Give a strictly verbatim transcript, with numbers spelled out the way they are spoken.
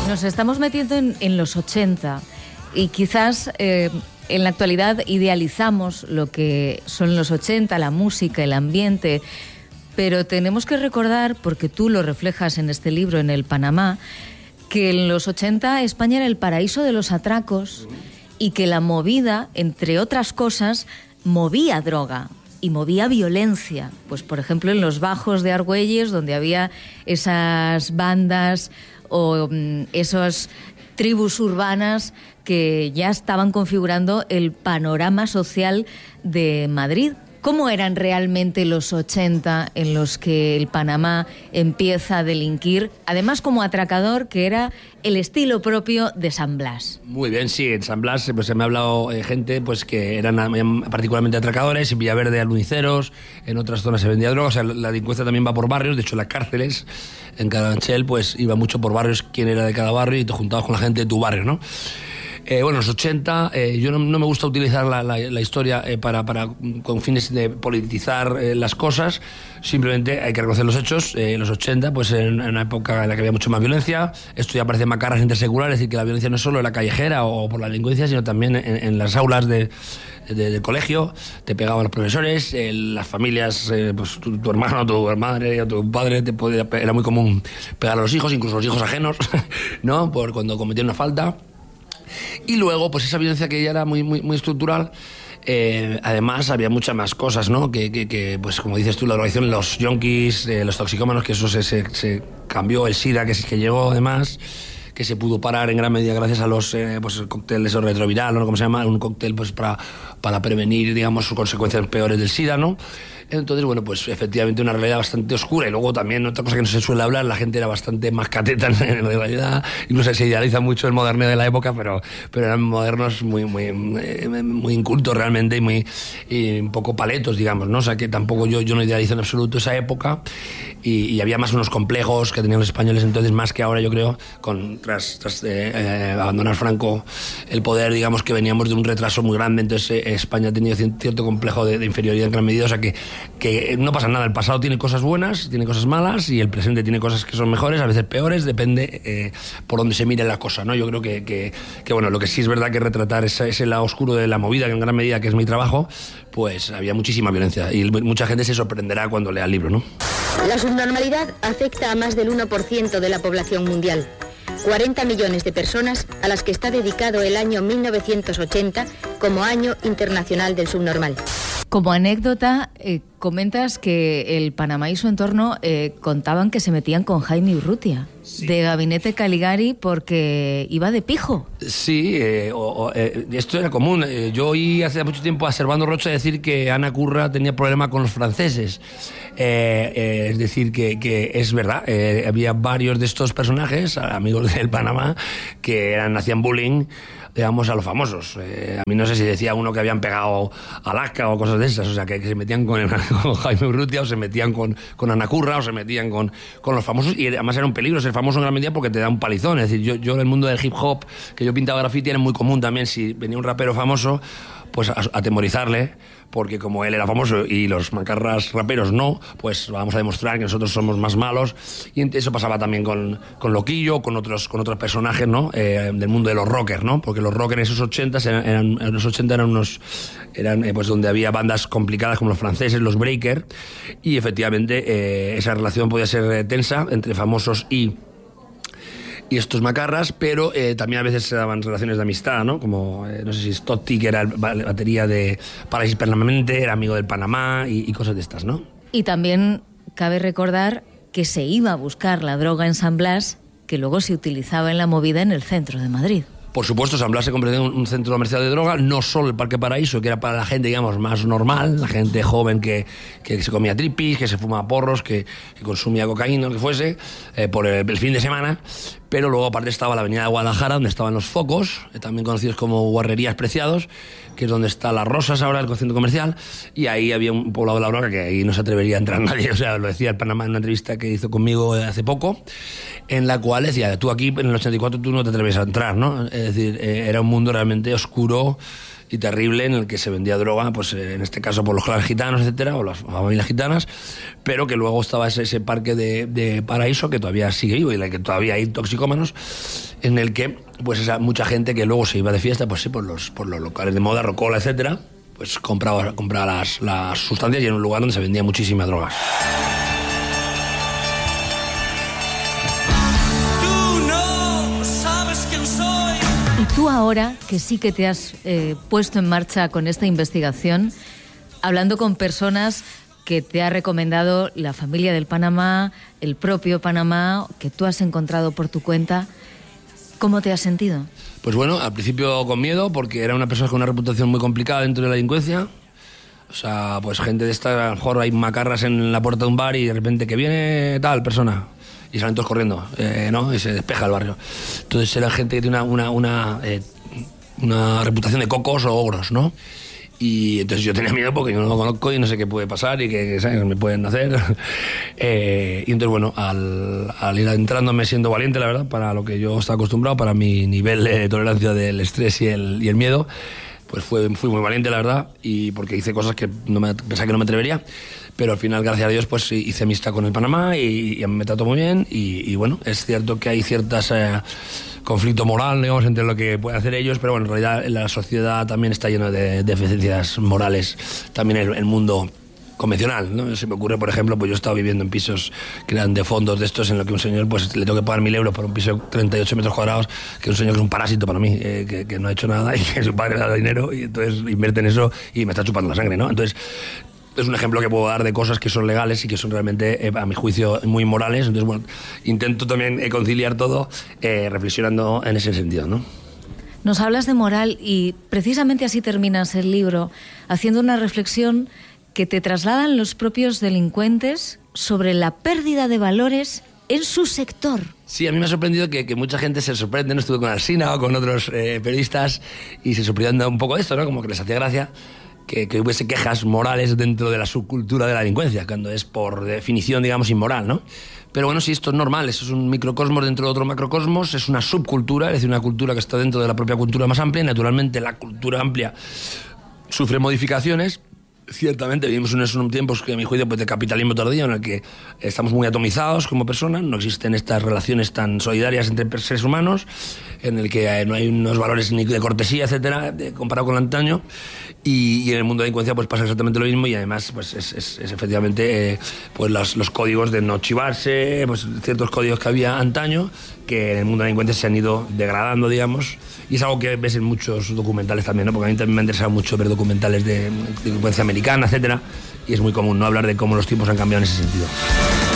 Nos estamos metiendo en, en los ochenta y quizás eh, en la actualidad idealizamos lo que son los ochenta, la música, el ambiente, pero tenemos que recordar, porque tú lo reflejas en este libro, en el Panamá, que en los ochenta España era el paraíso de los atracos y que la movida, entre otras cosas, movía droga y movía violencia. Pues, por ejemplo, en los bajos de Argüelles, donde había esas bandas o um, esas tribus urbanas que ya estaban configurando el panorama social de Madrid. ¿Cómo eran realmente los ochenta en los que el Panamá empieza a delinquir? Además, como atracador, que era el estilo propio de San Blas. Muy bien, sí, en San Blas pues, se me ha hablado eh, gente pues, que eran particularmente atracadores, en Villaverde aluniceros, en otras zonas se vendía droga, o sea, la delincuencia también va por barrios, de hecho las cárceles en Carabanchel pues iba mucho por barrios, quién era de cada barrio y te juntabas con la gente de tu barrio, ¿no? Eh, bueno, en los ochenta, eh, yo no, no me gusta utilizar la, la, la historia eh, para, para, con fines de politizar eh, las cosas, simplemente hay que reconocer los hechos. Eh, en los ochenta, pues en, en una época en la que había mucho más violencia, esto ya parece macarras interseculares, es decir, que la violencia no es solo en la callejera o por la delincuencia, sino también en, en las aulas de, de, del colegio, te pegaban los profesores, eh, las familias, eh, pues tu, tu hermano, tu madre o tu padre, te podía, era muy común pegar a los hijos, incluso a los hijos ajenos, ¿no? Por cuando cometían una falta. Y luego, pues esa violencia que ya era muy, muy, muy estructural, eh, además había muchas más cosas, ¿no? Que, que, que, pues como dices tú, la drogadicción, los yonkis, eh, los toxicómanos, que eso se, se, se cambió, el SIDA, que, que llegó además, que se pudo parar en gran medida gracias a los eh, pues el cóctel de retroviral, ¿no? ¿Cómo se llama? Un cóctel pues para, para prevenir, digamos, sus consecuencias peores del SIDA, ¿no? Entonces, bueno, pues efectivamente una realidad bastante oscura. Y luego también otra cosa que no se suele hablar, la gente era bastante más cateta en realidad, incluso se idealiza mucho el moderneo de la época, pero, pero eran modernos muy, muy, muy incultos realmente y muy y un poco paletos, digamos, ¿no? O sea que tampoco yo, yo no idealizo en absoluto esa época y, y había más unos complejos que tenían los españoles entonces, más que ahora, yo creo, con, tras, tras eh, eh, abandonar Franco el poder, digamos que veníamos de un retraso muy grande, entonces eh, España ha tenido cierto complejo de, de inferioridad en gran medida, o sea que que no pasa nada, el pasado tiene cosas buenas, tiene cosas malas y el presente tiene cosas que son mejores, a veces peores, depende eh, por donde se mire la cosa, ¿no? Yo creo que, que, que bueno, lo que sí es verdad que retratar ese, ese lado oscuro de la movida, que en gran medida que es mi trabajo, pues había muchísima violencia y mucha gente se sorprenderá cuando lea el libro, ¿no? La subnormalidad afecta a más del uno por ciento de la población mundial. cuarenta millones de personas a las que está dedicado el año mil novecientos ochenta como Año Internacional del Subnormal. Como anécdota, eh, comentas que el Panamá y su entorno eh, contaban que se metían con Jaime Urrutia, sí, de Gabinete Caligari, porque iba de pijo. Sí, eh, o, o, eh, esto era común. Eh, yo oí hace mucho tiempo a Servando Rocha decir que Ana Curra tenía problema con los franceses. Eh, eh, es decir, que, que es verdad, eh, había varios de estos personajes, amigos del Panamá, que eran, hacían bullying, digamos, a los famosos. Eh, a mí no sé si decía uno que habían pegado a Alaska o cosas de esas, o sea, que, que se metían con, el, con Jaime Urrutia, o se metían con, con Ana Curra, o se metían con, con los famosos, y además era un peligro ser famoso en gran medida porque te da un palizón. Es decir, yo, yo en el mundo del hip hop, que yo pintaba graffiti, era muy común también, si venía un rapero famoso, pues a, atemorizarle, porque como él era famoso y los macarras raperos no, pues vamos a demostrar que nosotros somos más malos. Y eso pasaba también con, con Loquillo, con otros, con otros personajes, ¿no? Eh, del mundo de los rockers, ¿no? Porque los rockers en esos ochenta eran, eran, en los ochenta eran unos, eran eh, pues donde había bandas complicadas como los franceses, los breakers, y efectivamente eh, esa relación podía ser eh, tensa entre famosos y y estos macarras, pero eh, también a veces se daban relaciones de amistad, ¿no? Como, eh, no sé si Stotti, que era el, la batería de Parálisis Permanente, era amigo del Panamá y, y cosas de estas, ¿no? Y también cabe recordar que se iba a buscar la droga en San Blas, que luego se utilizaba en la movida en el centro de Madrid. Por supuesto, San Blas se convirtió en un centro comercial de droga, no solo el Parque Paraíso, que era para la gente, digamos, más normal, la gente joven que, que se comía tripis, que se fumaba porros, que, que consumía cocaína, lo que fuese, eh, por el, el fin de semana. Pero luego aparte estaba la avenida de Guadalajara, donde estaban los focos, eh, también conocidos como Guarrerías Preciados, que es donde está Las Rosas ahora, el centro comercial, y ahí había un poblado de la droga que ahí no se atrevería a entrar nadie. O sea, lo decía el Panamá en una entrevista que hizo conmigo hace poco, en la cual decía, tú aquí en el ochenta y cuatro tú no te atreves a entrar, ¿no? es decir, eh, era un mundo realmente oscuro y terrible en el que se vendía droga, pues eh, en este caso por los clanes gitanos, etcétera, o las familias gitanas, pero que luego estaba ese, ese parque de, de Paraíso que todavía sigue vivo y en el que todavía hay toxicómanos, en el que pues esa mucha gente que luego se iba de fiesta, pues sí, por los, por los locales de moda, Rocola, etcétera, pues compraba, compraba las, las sustancias y en un lugar donde se vendía muchísima droga. Y tú ahora, que sí que te has eh, puesto en marcha con esta investigación, hablando con personas que te ha recomendado la familia del Panamá, el propio Panamá, que tú has encontrado por tu cuenta, ¿cómo te has sentido? Pues bueno, al principio con miedo, porque era una persona con una reputación muy complicada dentro de la delincuencia. O sea, pues gente de esta, a lo mejor hay macarras en la puerta de un bar y de repente que viene tal persona y salen todos corriendo, eh, ¿no? Y se despeja el barrio. Entonces era gente que tiene una, una, una, eh, una reputación de cocos o ogros, ¿no? Y entonces yo tenía miedo porque yo no lo conozco y no sé qué puede pasar y qué, ¿sabes?, me pueden hacer. eh, y entonces, bueno, al, al ir adentrándome siendo valiente, la verdad, para lo que yo estaba acostumbrado, para mi nivel de tolerancia del estrés y el, y el miedo, pues fue, fui muy valiente, la verdad, y porque hice cosas que no me, pensaba que no me atrevería. Pero al final, gracias a Dios, pues hice amistad con el Panamá y, y me trató muy bien. Y, y bueno, es cierto que hay ciertas eh, conflicto moral, digamos, entre lo que pueden hacer ellos, pero bueno, en realidad la sociedad también está llena de deficiencias morales, también el, el mundo convencional, ¿no? Se me ocurre, por ejemplo, pues yo he estado viviendo en pisos que eran de fondos de estos, en lo que un señor, pues le tengo que pagar mil euros por un piso de treinta y ocho metros cuadrados, que un señor que es un parásito para mí, eh, que, que no ha hecho nada y que su padre le da dinero y entonces invierte en eso y me está chupando la sangre, ¿no? Entonces, es un ejemplo que puedo dar de cosas que son legales y que son realmente, eh, a mi juicio, muy morales. Entonces, bueno, intento también eh, conciliar todo eh, reflexionando en ese sentido, ¿no? Nos hablas de moral y precisamente así terminas el libro, haciendo una reflexión que te trasladan los propios delincuentes sobre la pérdida de valores en su sector. Sí, a mí me ha sorprendido que, que mucha gente se sorprende, no estuve con Alsina o con otros eh, periodistas y se sorprendían un poco de esto, ¿no? Como que les hacía gracia que, que hubiese quejas morales dentro de la subcultura de la delincuencia, cuando es por definición, digamos, inmoral, ¿no? Pero bueno, sí, esto es normal, eso es un microcosmos dentro de otro macrocosmos, es una subcultura, es decir, una cultura que está dentro de la propia cultura más amplia, y naturalmente la cultura amplia sufre modificaciones. Ciertamente vivimos en unos tiempos que, a mi juicio, pues, de capitalismo tardío, en el que estamos muy atomizados como personas, no existen estas relaciones tan solidarias entre seres humanos, en el que no hay unos valores ni de cortesía, etcétera, de, comparado con el antaño, y, y en el mundo de la delincuencia pues pasa exactamente lo mismo, y además pues es, es, es efectivamente eh, pues los, los códigos de no chivarse, pues ciertos códigos que había antaño, que en el mundo de la delincuencia se han ido degradando, digamos, y es algo que ves en muchos documentales también, ¿no? Porque a mí también me ha interesado mucho ver documentales de, de delincuencia americana, etcétera, y es muy común no hablar de cómo los tiempos han cambiado en ese sentido.